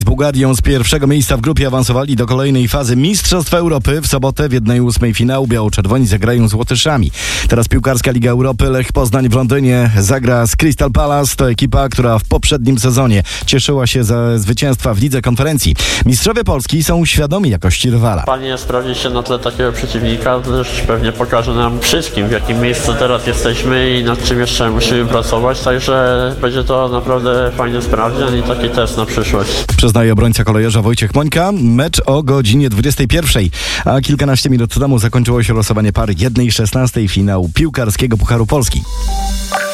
Z Bułgarią z pierwszego miejsca w grupie awansowali do kolejnej fazy Mistrzostw Europy. W sobotę w 1/8 finału biało-czerwoni zagrają z Łotyszami. Teraz piłkarska Liga Europy. Lech Poznań w Londynie zagra z Crystal Palace. To ekipa, która w poprzednim sezonie cieszyła się ze zwycięstwa w Lidze Konferencji. Mistrzowie Polski są świadomi jakości rywala. Fajnie sprawdzić się na tle takiego przeciwnika, też pewnie pokaże nam wszystkim, w jakim miejscu teraz jesteśmy i nad czym jeszcze musimy pracować, także będzie to naprawdę fajny sprawdzian i taki test na przyszłość. Przyznaje obrońca kolejorza Wojciech Mońka. Mecz o godzinie 21, a kilkanaście minut temu zakończyło się losowanie pary 1/16 finału piłkarskiego Pucharu Polski.